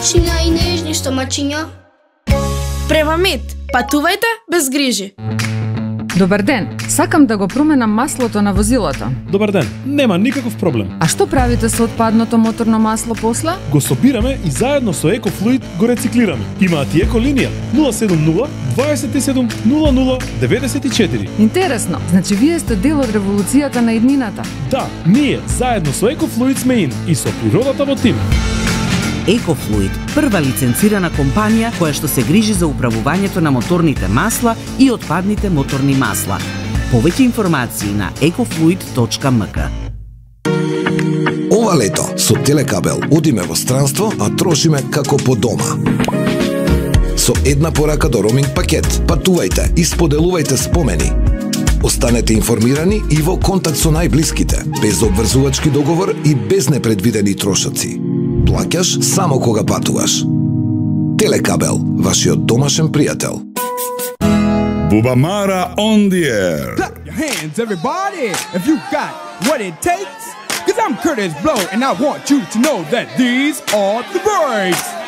Мачиња и нежни што мачиња. Превамит, патувајте без грижи. Добар ден, сакам да го променам маслото на возилото. Добар ден, нема никаков проблем. А што правите со отпадното моторно масло после? Го собираме и заедно со EcoFluid го рециклираме. Имаат и еко линија 070 27 00 94. Интересно, значи вие сте дел од револуцијата на иднината. Да, ние заедно со EcoFluid сме ин и со природата во тим. EcoFluid, прва лиценцирана компанија која што се грижи за управувањето на моторните масла и отпадните моторни масла. Повеќе информации на ecofluid.mk. Ова лето со Телекабел одиме во странство, а трошиме како по дома. Со една порака до роуминг пакет, патувајте и споделувајте спомени. Останете информирани и во контакт со најблиските, без обврзувачки договор и без непредвидени трошоци. Плаќаш само кога патуваш. Телекабел, вашиот домашен пријател. Bubamara on the air. Clap your hands, everybody, if you got what it takes. Cause I'm Curtis Blow, and I want you to know that these are the breaks.